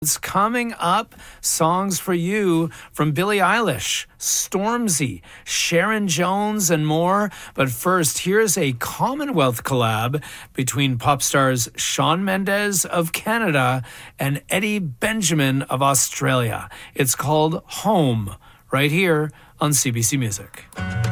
It's coming up, songs for you from Billie Eilish, Stormzy, Sharon Jones, and more. But first, here's a Commonwealth collab between pop stars Shawn Mendes of Canada and Eddie Benjamin of Australia. It's called Home, right here on CBC Music.